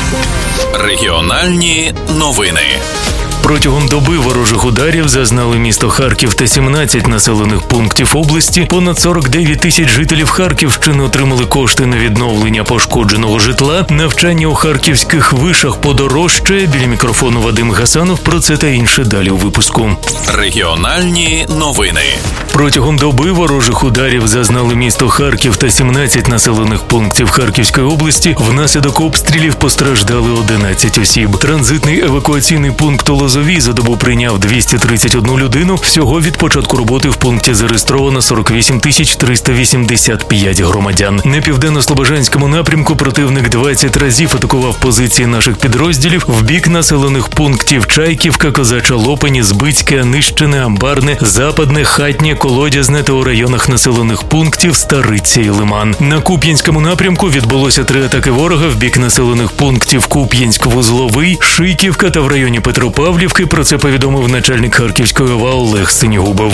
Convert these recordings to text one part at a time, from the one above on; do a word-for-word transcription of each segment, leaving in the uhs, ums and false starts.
Регіональні новини. Протягом доби ворожих ударів зазнали місто Харків та сімнадцять населених пунктів області. Понад сорок дев'ять тисяч жителів Харківщини отримали кошти на відновлення пошкодженого житла. Навчання у харківських вишах подорожчає. Біля мікрофону Вадим Гасанов. Про це та інше далі у випуску. Регіональні новини. Протягом доби ворожих ударів зазнали місто Харків та сімнадцять населених пунктів Харківської області. Внаслідок обстрілів постраждали одинадцять осіб. Транзитний евакуаційний пункт у Лозовій за добу прийняв двісті тридцять одну людину. Всього від початку роботи в пункті зареєстровано сорок вісім тисяч триста вісімдесят п'ять громадян. На південно-слобожанському напрямку противник двадцять разів атакував позиції наших підрозділів в бік населених пунктів Чайківка, Козача Лопані, Збицьке, Нищине, Амбарне, Западне, Хатнє, Колодязне та у районах населених пунктів Стариця і Лиман. На Куп'янському напрямку відбулося три атаки ворога в бік населених пунктів Куп'янськ-Вузловий, Шийківка та в районі Петропавлівки. Про це повідомив начальник Харківської ОВА Олег Синігубов.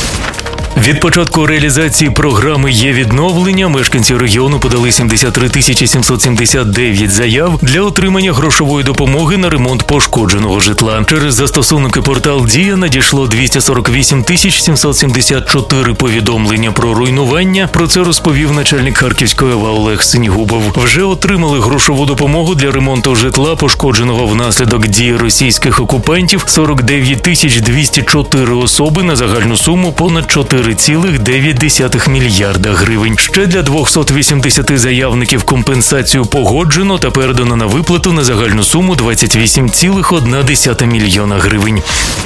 Від початку реалізації програми «Є відновлення» мешканці регіону подали сімдесят три тисячі сімсот сімдесят дев'ять заяв для отримання грошової допомоги на ремонт пошкодженого житла. Через застосунок і портал «Дія» надійшло двісті сорок вісім тисяч сімсот сімдесят чотири повідомлення про руйнування. Про це розповів начальник Харківської ОВА Олег Синігубов. Вже отримали грошову допомогу для ремонту житла, пошкодженого внаслідок дії російських окупантів, сорок дев'ять тисяч двісті чотири особи на загальну суму понад чотири цілих дев'ять десятих мільярда гривень. Ще для двохсот вісімдесяти заявників компенсацію погоджено та передано на виплату на загальну суму двадцять вісім цілих одна десята мільйона гривень.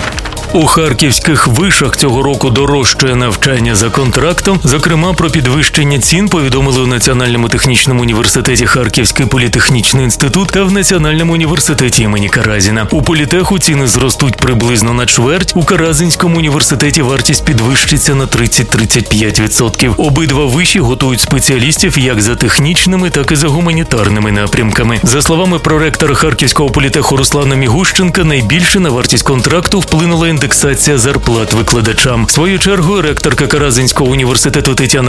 У харківських вишах цього року дорожчає навчання за контрактом. Зокрема, про підвищення цін повідомили у Національному технічному університеті Харківський політехнічний інститут та в Національному університеті імені Каразіна. У політеху ціни зростуть приблизно на чверть. У Каразинському університеті вартість підвищиться на тридцять - тридцять п'ять відсотків. Обидва виші готують спеціалістів як за технічними, так і за гуманітарними напрямками. За словами проректора Харківського політеху Руслана Мігущенка, найбільше на вартість контракту вплинула індексація зарплат викладачам. В свою чергу ректорка Каразинського університету Тетяна